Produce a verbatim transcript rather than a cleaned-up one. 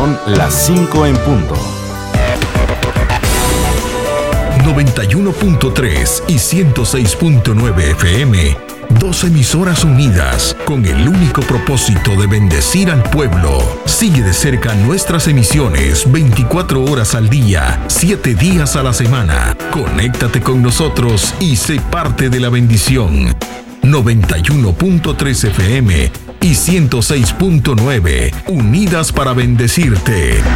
Son las cinco en punto. noventa y uno punto tres y ciento seis punto nueve F M. Dos emisoras unidas con el único propósito de bendecir al pueblo. Sigue de cerca nuestras emisiones veinticuatro horas al día, siete días a la semana. Conéctate con nosotros y sé parte de la bendición. noventa y uno punto tres F M y ciento seis punto nueve, unidas para bendecirte.